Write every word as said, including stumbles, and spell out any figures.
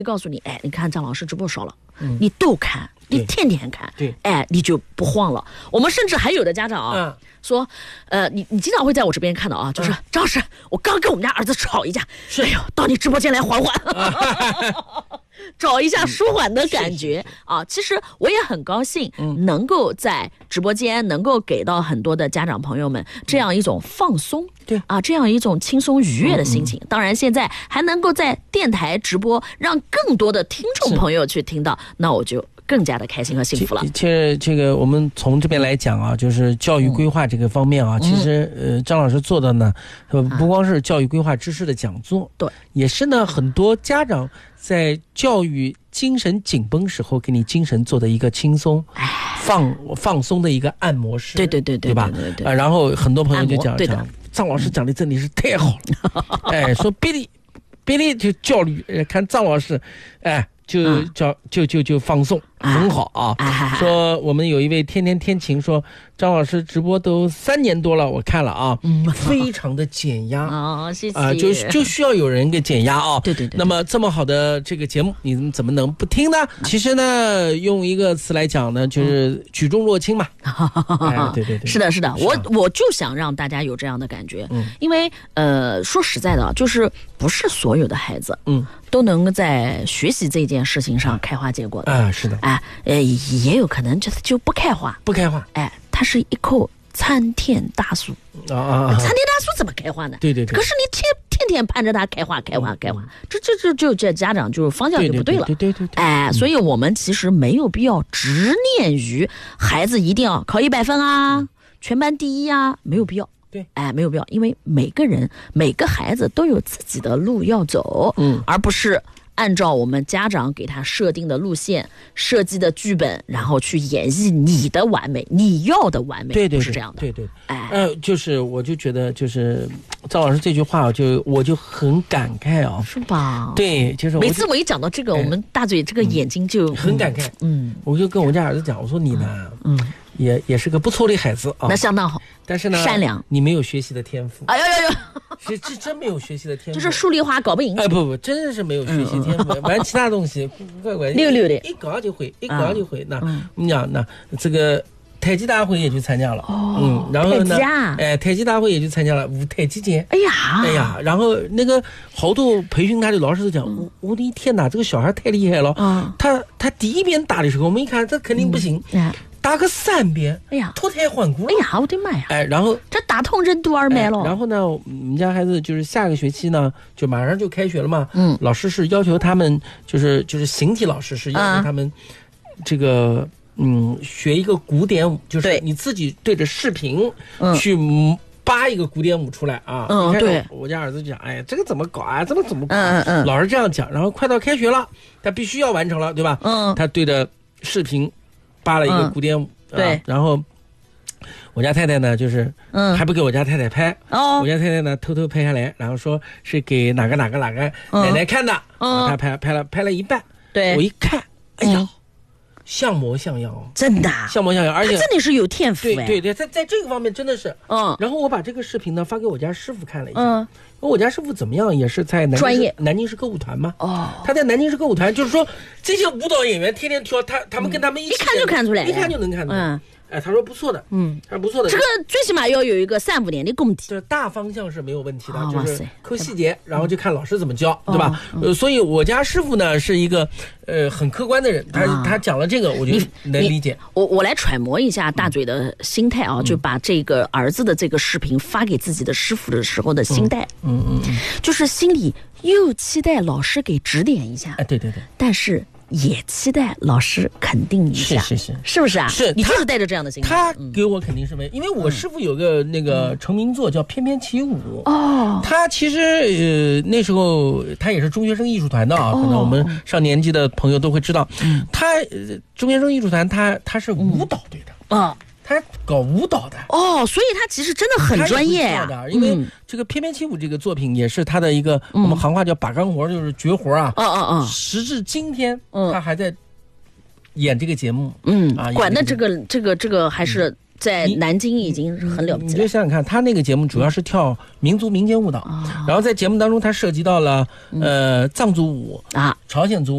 告诉你，哎，你看张老师直播少了，嗯、你都看，你天天看， 对， 哎，你就不慌了。我们甚至还有的家长啊，嗯、说，呃，你你经常会在我这边看到啊，就是、嗯、张老师，我刚跟我们家儿子吵一架，哎呦，到你直播间来缓缓。找一下舒缓的感觉、嗯、啊！其实我也很高兴，能够在直播间能够给到很多的家长朋友们这样一种放松， 对啊，这样一种轻松愉悦的心情。嗯嗯当然，现在还能够在电台直播，让更多的听众朋友去听到，那我就更加的开心和幸福了。 其实这个我们从这边来讲啊，就是教育规划这个方面啊，嗯、其实呃张老师做的呢，呃不光是教育规划知识的讲座， 对、啊， 也是呢很多家长在教育精神紧绷时候给你精神做的一个轻松放放松的一个按摩式， 对对对对对吧？ 对对对啊，然后很多朋友就讲讲张老师讲的真的是太好了，哎，说别的别的就教育，看张老师，哎。就叫就就就放松，很好啊！ 啊说我们有一位天天天晴说，张老师直播都三年多了，我看了啊，嗯、非常的减压哦，谢谢啊、呃，就就需要有人给减压啊！ 对对对。 那么这么好的这个节目，你怎么能不听呢？其实呢，用一个词来讲呢，就是举重若轻嘛。哎、对对对， 是的，是的，我我就想让大家有这样的感觉，嗯，因为呃，说实在的，就是不是所有的孩子，嗯。都能够在学习这件事情上开花结果的啊，是的， 哎，呃，也有可能就是就不开花， 不开花， 哎，它是一棵参天大树啊啊！ 参天大树怎么开花呢？ 对对对。 可是你天天天盼着它开花，开花，开花，这这这就这家长就方向就不对了， 对对对对。 哎，所以我们其实没有必要执念于孩子一定要考一百分啊，全班第一啊，没有必要。 对， 哎，没有必要，因为每个人、每个孩子都有自己的路要走，嗯，而不是按照我们家长给他设定的路线、设计的剧本，然后去演绎你的完美、你要的完美， 对对， 不是这样的。 对对， 哎， 呃，就是我就觉得，就是赵老师这句话，就我就很感慨啊， 是吧？ 对，就是每次我一讲到这个，我们大嘴这个眼睛就很感慨，嗯，我就跟我家儿子讲，我说你呢，嗯。也也是个不错的孩子啊， 那相当好。 但是呢， 善良， 你没有学习的天赋。 哎呦呦呦， 是这真没有学习的天赋。 就是数理化搞不赢。 哎不不，真的是没有学习天赋，玩其他东西乖乖溜溜的， 一搞就会，一搞就会。那我们讲那这个太极大会也去参加了，嗯，然后呢，哎，太极大会也去参加了，舞太极节。 哎呀， 哎呀，然后那个好多培训他的老师都讲，我我的天哪，这个小孩太厉害了。嗯，他他第一遍打的时候，我们一看这肯定不行。嗯。打个三遍， 哎呀， 脱胎换骨了！ 哎呀，我的妈呀！ 哎，然后这打通任督二脉了、 哎。然后呢，我们家孩子就是下个学期呢，就马上就开学了嘛。嗯，老师是要求他们，就是就是形体老师是要求他们，这个、啊、嗯学一个古典舞，就是你自己对着视频去扒一个古典舞出来啊。 嗯，对。 我家儿子讲，哎，这个怎么搞啊？怎么怎么搞、啊？嗯嗯。老师这样讲，然后快到开学了，他必须要完成了，对吧？嗯。他对着视频。扒了一个古典舞、 嗯，对、 啊，然后我家太太呢，就是嗯，还不给我家太太拍，哦，我家太太呢偷偷拍下来，然后说是给哪个哪个哪个奶奶看的，嗯，她拍拍了拍了一半， 对， 我一看，哎呀，嗯、像模像样哦， 真的， 像模像样，而且真的是有天赋， 对对对，在在这个方面真的是，嗯，然后我把这个视频呢发给我家师傅看了一下，嗯。我家师傅怎么样？也是在南专业南京市歌舞团嘛。哦，他在南京市歌舞团，就是说这些舞蹈演员天天跳，他他们跟他们一起、 嗯，一看就看出来， 一看就能看出来。嗯，哎，他说不错的，嗯，他说不错的。 这个最起码要有一个三五年的功底。 这大方向是没有问题的，哦、就是抠细节，然后就看老师怎么教，对吧？哦、呃，所以我家师傅呢是一个呃很客观的人，他、啊、他讲了这个，我就能理解。 我我来揣摩一下大嘴的心态啊，嗯、就把这个儿子的这个视频发给自己的师傅的时候的心态，嗯嗯嗯，就是心里又期待老师给指点一下， 哎，对对对， 但是。也期待老师肯定一下， 是是是， 是不是啊？ 是你就是带着这样的心态。 他给我肯定是没，因为我师傅有个那个成名作叫《翩翩起舞》哦。他其实呃那时候他也是中学生艺术团的啊，可能我们上年纪的朋友都会知道，他中学生艺术团他他是舞蹈队的啊。他搞舞蹈的哦，所以他其实真的很专业呀、 啊。因为这个《翩翩起舞》这个作品也是他的一个、嗯、我们行话叫把杆活，就是绝活啊。嗯嗯嗯。时至今天，他还在演这个节目。嗯啊， 管的这个这个这个还是在南京已经很了不起了。 你就想想看，他那个节目主要是跳民族民间舞蹈，嗯、然后在节目当中他涉及到了、嗯、呃藏族舞啊、朝鲜族。